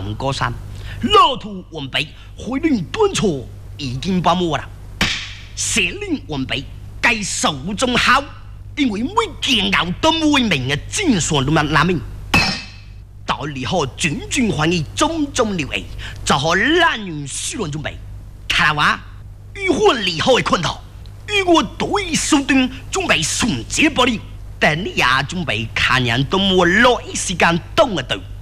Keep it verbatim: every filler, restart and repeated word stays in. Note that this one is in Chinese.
上高山，老土完备，回领敦促已经把握了。下令完备，该手中好，因为每件熬都每名的精算都难难明。道理好，军军欢喜，种种留意，就好烂人虚乱准备。看话，与我利好的困头，与我对手段准备顺捷不了。但你也准备看人都没落一时间动得到。